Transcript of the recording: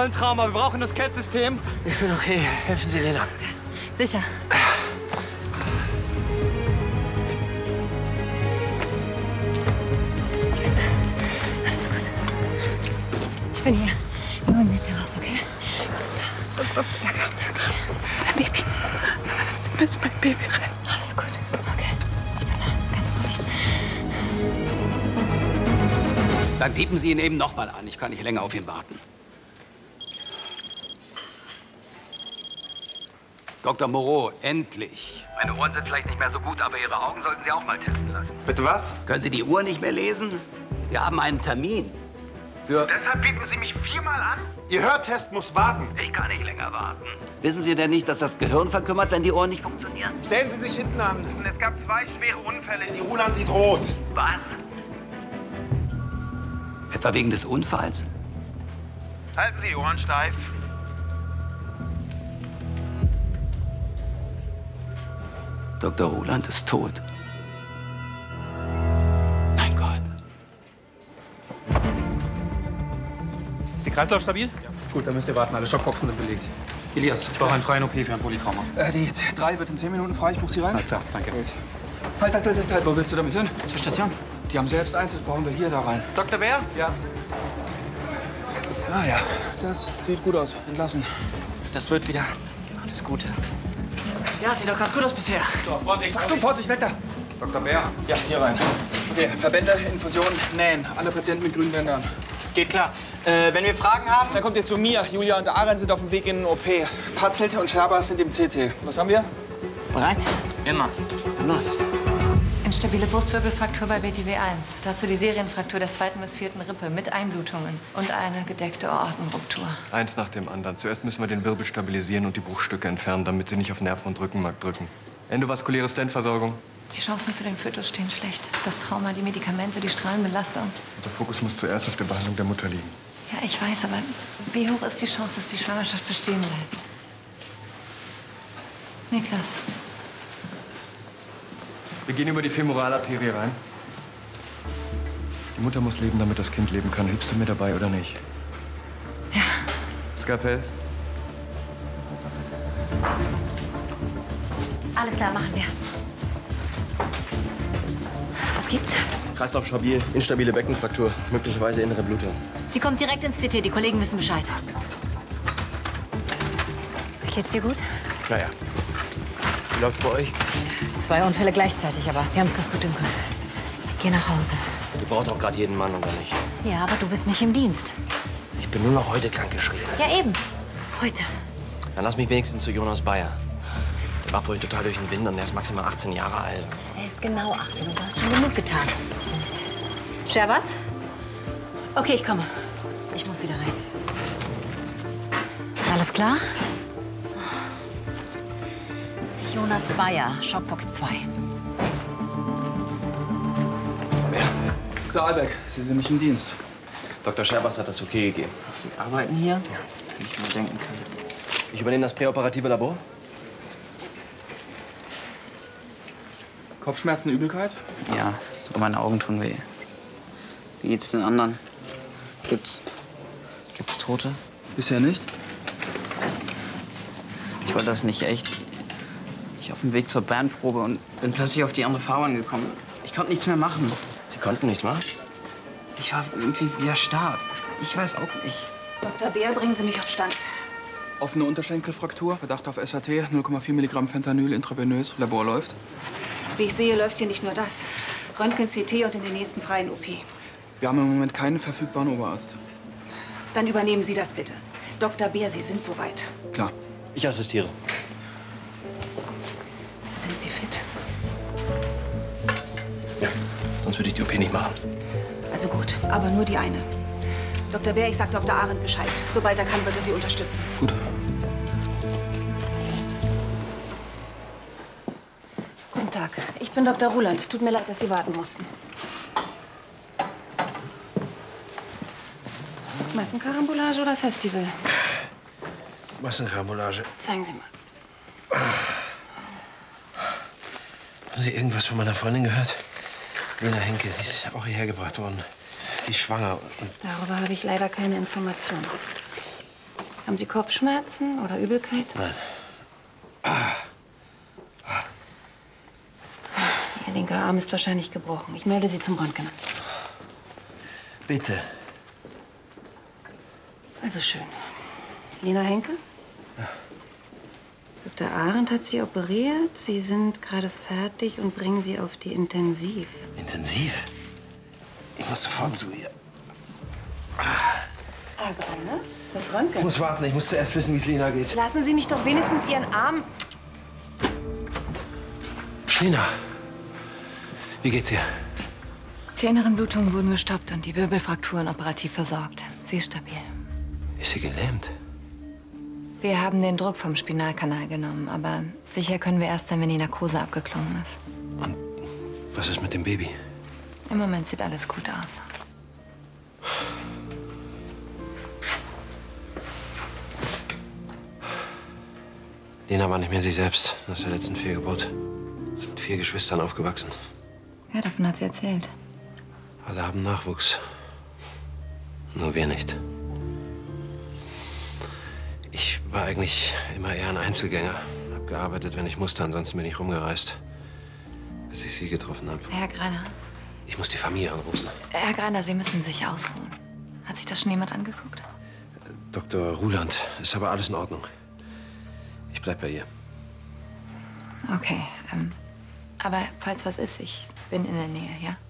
vollen Trauma. Wir brauchen das CAT-System. Ich bin okay. Helfen Sie Lena. Sicher. Alles gut. Ich bin hier. Wir holen Sie jetzt hier raus, okay? Mein Baby. Sie müssen mein Baby retten. Alles gut. Okay. Ich bin da. Ganz ruhig. Dann piepen Sie ihn eben noch mal an. Ich kann nicht länger auf ihn warten. Dr. Moreau, endlich. Meine Ohren sind vielleicht nicht mehr so gut, aber Ihre Augen sollten Sie auch mal testen lassen. Bitte was? Können Sie die Uhr nicht mehr lesen? Wir haben einen Termin. Deshalb bieten Sie mich 4-mal an? Ihr Hörtest muss warten. Ich kann nicht länger warten. Wissen Sie denn nicht, dass das Gehirn verkümmert, wenn die Ohren nicht funktionieren? Stellen Sie sich hinten an. Es gab 2 schwere Unfälle. Die Ruland sieht rot. Was? Etwa wegen des Unfalls? Halten Sie die Ohren steif. Dr. Ruland ist tot. Mein Gott. Ist die Kreislauf stabil? Ja. Gut, dann müsst ihr warten. Alle Schockboxen sind belegt. Elias, ich brauche einen freien OP für ein Polytrauma. Die 3 wird in 10 Minuten frei. Ich buche Sie rein. Alles klar, danke. Halt. Wo willst du damit hin? Zur Station. Die haben selbst eins, das brauchen wir hier da rein. Dr. Bär? Ja. Ah ja, das sieht gut aus. Entlassen. Das wird wieder. Alles Gute. Ja, sieht doch ganz gut aus bisher. So, Vorsicht. Achtung, Vorsicht, weg da! Dr. Bär. Ja, hier rein. Okay, Verbände, Infusionen, Nähen. Alle Patienten mit grünen Bändern. Geht klar. Wenn wir Fragen haben... Dann kommt ihr zu mir. Julia und Aren sind auf dem Weg in den OP. Patzelte und Scherbas sind im CT. Was haben wir? Bereit? Immer. Los. Instabile Brustwirbelfraktur bei BTW 1. Dazu die Serienfraktur der 2. bis 4. Rippe mit Einblutungen und eine gedeckte Aortenruptur. Eins nach dem anderen. Zuerst müssen wir den Wirbel stabilisieren und die Bruchstücke entfernen, damit sie nicht auf Nerven und Rückenmark drücken. Endovaskuläre Stentversorgung. Die Chancen für den Fötus stehen schlecht. Das Trauma, die Medikamente, die Strahlenbelastung. Der Fokus muss zuerst auf der Behandlung der Mutter liegen. Ja, ich weiß, aber wie hoch ist die Chance, dass die Schwangerschaft bestehen bleibt? Niklas. Wir gehen über die Femoralarterie rein. Die Mutter muss leben, damit das Kind leben kann. Hilfst du mir dabei oder nicht? Ja. Skalpell? Alles klar, machen wir. Was gibt's? Kreislauf stabil, instabile Beckenfraktur, möglicherweise innere Blutung. Sie kommt direkt ins CT, die Kollegen wissen Bescheid. Geht's dir gut? Naja. Wie läuft's bei euch? 2 Unfälle gleichzeitig, aber wir haben es ganz gut im Griff. Geh nach Hause. Ihr braucht auch gerade jeden Mann, oder nicht? Ja, aber du bist nicht im Dienst. Ich bin nur noch heute krankgeschrieben. Ja, eben. Heute. Dann lass mich wenigstens zu Jonas Bayer. Der war vorhin total durch den Wind und er ist maximal 18 Jahre alt. Er ist genau 18 und du hast schon genug getan. Scherbas? Okay, ich komme. Ich muss wieder rein. Ist alles klar? Jonas Bayer, Schockbox 2. Wer? Dr. Albeck, Sie sind nicht im Dienst. Dr. Scherbas hat das okay gegeben. Sie arbeiten hier? Ja. Hätte ich mal denken können. Ich übernehme das präoperative Labor. Kopfschmerzen, Übelkeit? Ja, sogar meine Augen tun weh. Wie geht's den anderen? Gibt's Tote? Bisher nicht. Ich wollte das nicht echt. Ich auf dem Weg zur Bandprobe und bin plötzlich auf die andere Fahrbahn gekommen. Ich konnte nichts mehr machen. Sie konnten nichts machen? Ich war irgendwie wieder starr. Ich weiß auch nicht. Dr. Bär, bringen Sie mich auf Stand. Offene Unterschenkelfraktur, Verdacht auf SAT, 0,4 Milligramm Fentanyl intravenös, Labor läuft. Wie ich sehe, läuft hier nicht nur das. Röntgen, CT und in den nächsten freien OP. Wir haben im Moment keinen verfügbaren Oberarzt. Dann übernehmen Sie das bitte. Dr. Bär, Sie sind soweit. Klar. Ich assistiere. Sind Sie fit? Ja, sonst würde ich die OP nicht machen. Also gut, aber nur die eine. Dr. Bär, ich sag Dr. Arendt Bescheid. Sobald er kann, wird er Sie unterstützen. Gut. Guten Tag, ich bin Dr. Ruland. Tut mir leid, dass Sie warten mussten. Massenkarambolage oder Festival? Massenkarambolage. Zeigen Sie mal. Haben Sie irgendwas von meiner Freundin gehört? Lena Henke, sie ist auch hierher gebracht worden. Sie ist schwanger und... Darüber habe ich leider keine Informationen. Haben Sie Kopfschmerzen oder Übelkeit? Nein. Ihr linker Arm ist wahrscheinlich gebrochen. Ich melde Sie zum Röntgen. Bitte. Also schön. Lena Henke? Ja. Dr. Arendt hat Sie operiert. Sie sind gerade fertig und bringen Sie auf die Intensiv. Intensiv? Ich muss sofort zu ihr. Herr Greiner, das Röntgen. Ich muss warten. Ich muss zuerst wissen, wie es Lena geht. Lassen Sie mich doch wenigstens Ihren Arm... Lena, wie geht's ihr? Die inneren Blutungen wurden gestoppt und die Wirbelfrakturen operativ versorgt. Sie ist stabil. Ist sie gelähmt? Wir haben den Druck vom Spinalkanal genommen, aber sicher können wir erst sein, wenn die Narkose abgeklungen ist. Und was ist mit dem Baby? Im Moment sieht alles gut aus. Lena war nicht mehr sie selbst nach der letzten Fehlgeburt. Ist mit 4 Geschwistern aufgewachsen. Ja, davon hat sie erzählt. Alle haben Nachwuchs. Nur wir nicht. Ich war eigentlich immer eher ein Einzelgänger. Hab gearbeitet, wenn ich musste, ansonsten bin ich rumgereist. Bis ich Sie getroffen habe. Herr Greiner. Ich muss die Familie anrufen. Herr Greiner, Sie müssen sich ausruhen. Hat sich das schon jemand angeguckt? Dr. Ruland, ist aber alles in Ordnung. Ich bleib bei ihr. Okay, aber falls was ist, ich bin in der Nähe, ja?